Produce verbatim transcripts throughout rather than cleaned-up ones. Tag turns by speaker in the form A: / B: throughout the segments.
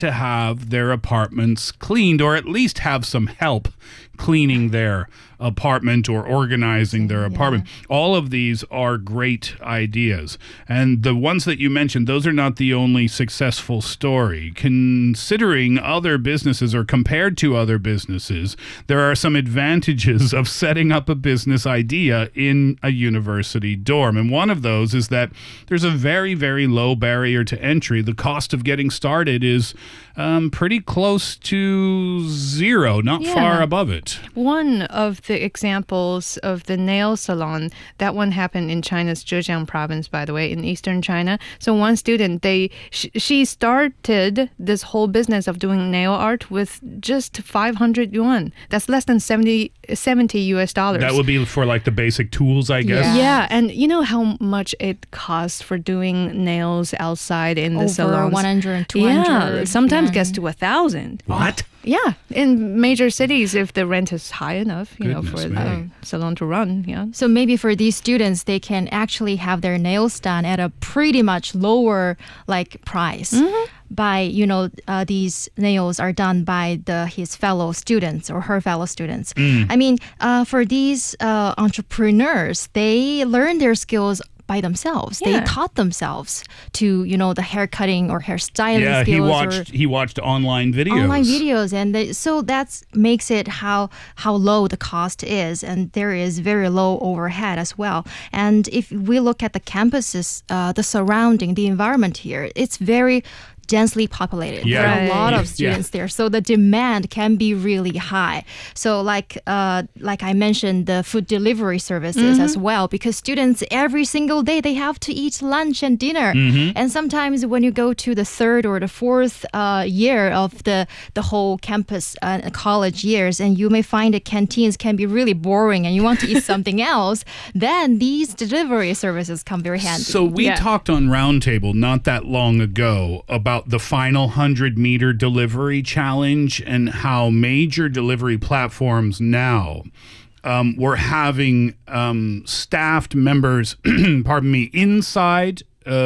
A: to have their apartments cleaned, or at least have some help cleaning their apartment or organizing their apartment. Yeah. All of these are great ideas. And the ones that you mentioned, those are not the only successful story. Considering other businesses or compared to other businesses, there are some advantages of setting up a business idea in a university dorm. And one of those is that there's a very, very low barrier to entry. The cost of getting started is um, pretty close to zero, not yeah. far above it.
B: One of the examples of the nail salon, that one happened in China's Zhejiang province, by the way, in eastern China. So one student, they sh- she started this whole business of doing nail art with just five hundred yuan. That's less than seventy, seventy U S dollars.
A: That would be for like the basic tools, I guess.
B: Yeah, yeah. And you know how much it costs for doing nails outside in the
C: Over
B: salons?
C: one hundred, two hundred.
B: Yeah, sometimes yeah. gets to a thousand.
A: What?
B: Yeah, in major cities, if the rent is high enough, you
A: Goodness
B: know, for
A: me.
B: the salon to run. Yeah.
C: So maybe for these students, they can actually have their nails done at a pretty much lower like price. Mm-hmm. By, you know, uh, these nails are done by the his fellow students or her fellow students. Mm. I mean, uh, for these uh, entrepreneurs, they learn their skills by themselves. Yeah. They taught themselves to, you know, the hair cutting or hairstyling
A: yeah,
C: skills.
A: he watched
C: or
A: he watched online videos.
C: Online videos, and they, so that makes it how how low the cost is, and there is very low overhead as well. And if we look at the campuses, uh, the surrounding, the environment here, it's very densely populated.
A: Yeah.
C: There are
B: Right.
C: a lot of students yeah. there, so the demand can be really high. So like uh, like I mentioned, the food delivery services mm-hmm. as well, because students every single day they have to eat lunch and dinner. Mm-hmm. And sometimes when you go to the third or the fourth uh, year of the the whole campus uh, college years, and you may find that canteens can be really boring, and you want to eat something else, then these delivery services come very handy.
A: So we
B: Yeah.
A: talked on Roundtable not that long ago about the final hundred meter delivery challenge and how major delivery platforms now um, were having um, staffed members, pardon me, inside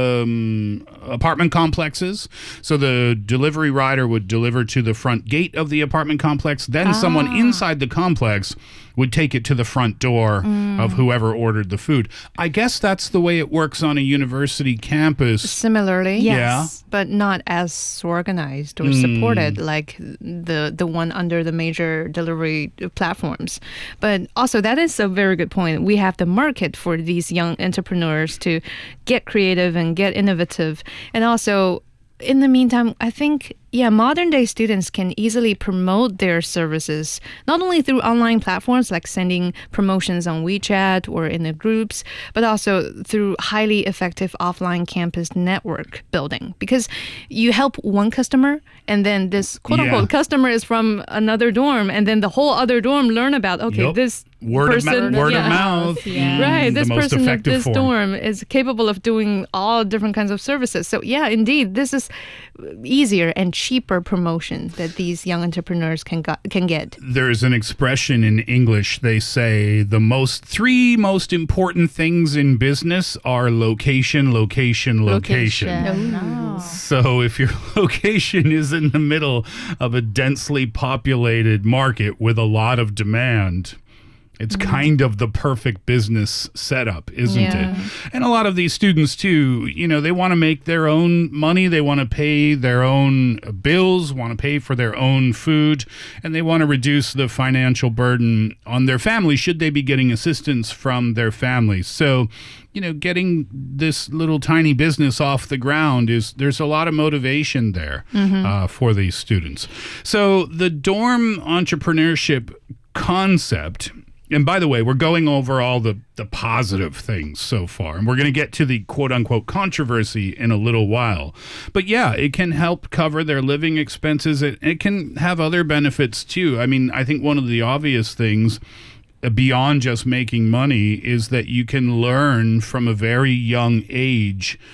A: um, apartment complexes. So the delivery rider would deliver to the front gate of the apartment complex. Then ah. someone inside the complex would take it to the front door mm. of whoever ordered the food. I guess that's the way it works on a university campus.
B: Similarly,
C: yes.
A: Yeah.
B: But not as organized or mm. supported like the the one under the major delivery platforms. But also, that is a very good point. We have the market for these young entrepreneurs to get creative and get innovative. And also, in the meantime, I think, yeah, modern day students can easily promote their services, not only through online platforms like sending promotions on WeChat or in the groups, but also through highly effective offline campus network building. Because you help one customer, and then this quote unquote
A: Yeah.
B: customer is from another dorm, and then the whole other dorm learn about, okay,
A: Yep.
B: this
A: Word,
B: person,
A: of, ma- word
B: yeah.
A: of mouth.
C: Yeah.
B: Right,
A: the
B: this
A: most
B: person at
A: effective
B: this
A: form.
B: dorm is capable of doing all different kinds of services. So yeah, indeed, this is easier and cheaper promotion that these young entrepreneurs can got, can get.
A: There's an expression in English. They say the most three most important things in business are location, location, location.
C: Location. Oh.
A: So if your location is in the middle of a densely populated market with a lot of demand, it's mm-hmm. kind of the perfect business setup, isn't
B: Yeah.
A: it? And a lot of these students, too, you know, they want to make their own money. They want to pay their own bills, want to pay for their own food, and they want to reduce the financial burden on their family should they be getting assistance from their families. So, you know, getting this little tiny business off the ground is, there's a lot of motivation there mm-hmm. uh, for these students. So the dorm entrepreneurship concept. And by the way, we're going over all the, the positive things so far, and we're going to get to the quote-unquote controversy in a little while. But yeah, it can help cover their living expenses. It, it can have other benefits too. I mean, I think one of the obvious things beyond just making money is that you can learn from a very young age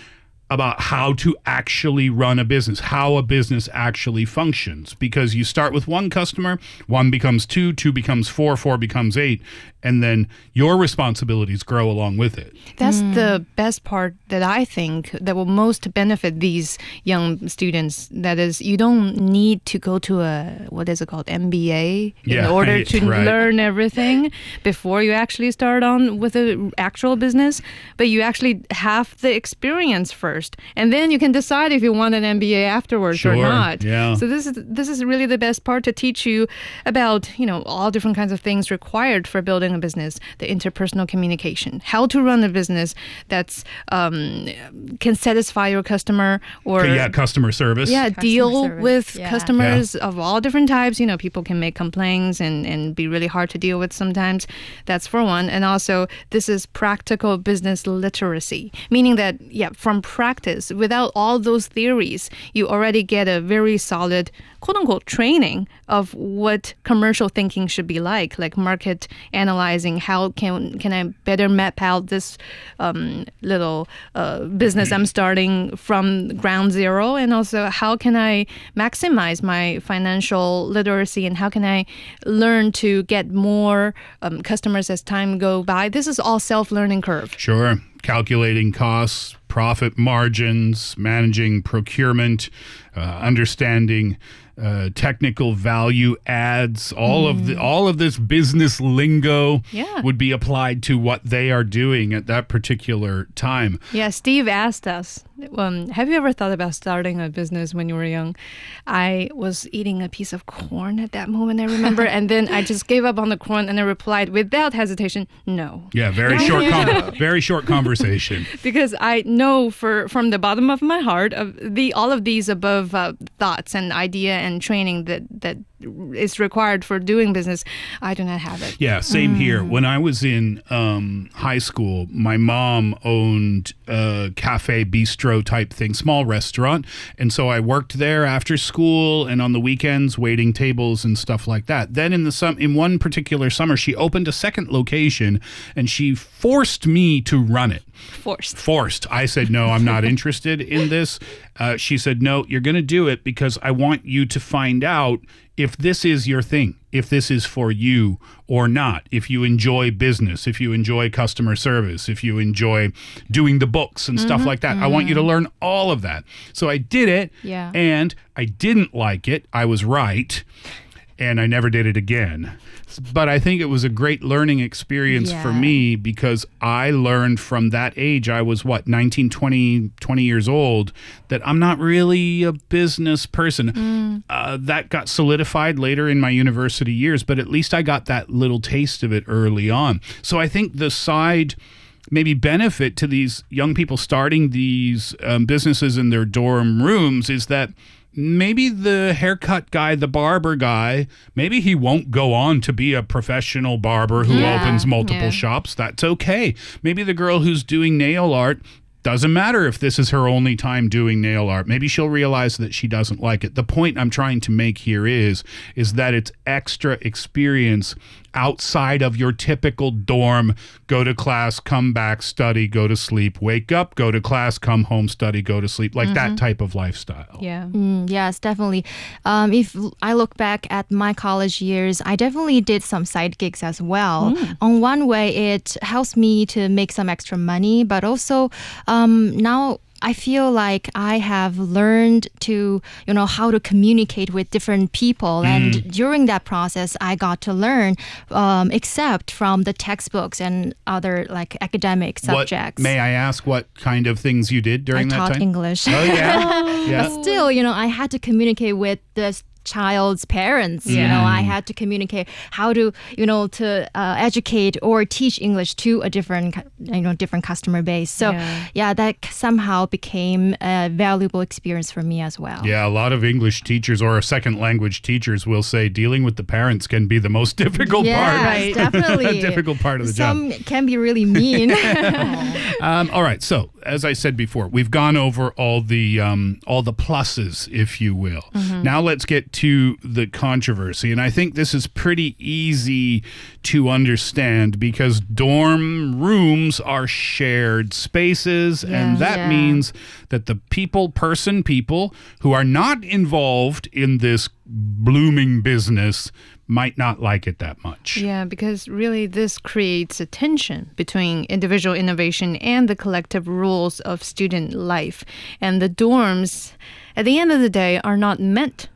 A: about how to actually run a business, how a business actually functions. Because you start with one customer, one becomes two, two becomes four, four becomes eight, and then your responsibilities grow along with it.
B: That's mm. the best part that I think that will most benefit these young students. That is, you don't need to go to a, what is it called, M B A
A: yeah,
B: in order to
A: right.
B: learn everything before you actually start on with an actual business. But you actually have the experience first. And then you can decide if you want an M B A afterwards
A: sure,
B: or not.
A: Yeah.
B: So this is this is really the best part, to teach you about, you know, all different kinds of things required for building a business, the interpersonal communication, how to run a business that's um, can satisfy your customer, or
A: yeah, customer service.
B: Yeah,
C: Customer
B: deal
C: service.
B: with
C: Yeah.
B: customers
A: Yeah.
B: of all different types. You know, people can make complaints and, and be really hard to deal with sometimes. That's for one. And also, this is practical business literacy, meaning that, yeah, from practice, without all those theories, you already get a very solid, quote-unquote, training of what commercial thinking should be like, like market analyzing. How can can I better map out this um, little uh, business I'm starting from ground zero? And also, how can I maximize my financial literacy, and how can I learn to get more um, customers as time go by? This is all self-learning curve.
A: Sure. Calculating costs, profit margins, managing procurement, uh, understanding uh, technical value adds. All mm. of the, all of this business lingo
B: yeah.
A: would be applied to what they are doing at that particular time.
B: Yeah, Steve asked us, um, have you ever thought about starting a business when you were young? I was eating a piece of corn at that moment, I remember, and then I just gave up on the corn, and I replied without hesitation, no.
A: Yeah, very short, com- very short conversation.
B: Because I know for from the bottom of my heart, of the all of these above uh, thoughts and idea and training that that is required for doing business, I do not have it.
A: Yeah, same mm. here. When I was in um, high school, my mom owned a cafe bistro type thing, small restaurant, and so I worked there after school and on the weekends, waiting tables and stuff like that. Then in the sum, in one particular summer, she opened a second location, and she forced me to run it.
B: Forced.
A: Forced. I said, no, I'm not interested in this. Uh, she said, no, you're going to do it because I want you to find out if this is your thing, if this is for you or not, if you enjoy business, if you enjoy customer service, if you enjoy doing the books and mm-hmm, stuff like that. Mm-hmm. I want you to learn all of that. So I did it,
C: yeah.
A: and I didn't like it. I was right, and I never did it again. But I think it was a great learning experience
C: yeah.
A: for me, because I learned from that age, I was what, nineteen, twenty, twenty years old, that I'm not really a business person. Mm. Uh, that got solidified later in my university years, but at least I got that little taste of it early on. So I think the side maybe benefit to these young people starting these um, businesses in their dorm rooms is that maybe the haircut guy, the barber guy, maybe he won't go on to be a professional barber who
B: yeah,
A: opens multiple
B: yeah.
A: shops. That's okay. Maybe the girl who's doing nail art, doesn't matter if this is her only time doing nail art. Maybe she'll realize that she doesn't like it. The point I'm trying to make here is, is that it's extra experience outside of your typical dorm, go to class, come back, study, go to sleep, wake up, go to class, come home, study, go to sleep, like mm-hmm. that type of lifestyle.
B: Yeah.
C: Mm, yes, definitely. Um, if I look back at my college years, I definitely did some side gigs as well. Mm. On one way, it helps me to make some extra money, but also um, now I feel like I have learned to, you know, how to communicate with different people. Mm. And during that process, I got to learn, um, except from the textbooks and other like academic subjects.
A: What, may I ask what kind of things you did during
C: I
A: that
C: taught
A: time?
C: English.
A: Oh, yeah. yeah.
C: But still, you know, I had to communicate with the child's parents.
B: Yeah.
C: You know, I had to communicate how to, you know, to uh, educate or teach English to a different, you know, different customer base. So
B: yeah.
C: yeah, that somehow became a valuable experience for me as well.
A: Yeah, a lot of English teachers or second language teachers will say dealing with the parents can be the most difficult
C: yes,
A: part.
C: Right, definitely.
A: difficult part of the
C: Some
A: job.
C: Some can be really mean.
A: um, all right, so as I said before, we've gone over all the um, all the pluses, if you will. Mm-hmm. Now let's get get to the controversy. And I think this is pretty easy to understand because dorm rooms are shared spaces.
B: Yeah.
A: And that
C: Yeah.
A: means that the people, person, people who are not involved in this blooming business might not like it that much.
B: Yeah, because really this creates a tension between individual innovation and the collective rules of student life. And the dorms, at the end of the day, are not meant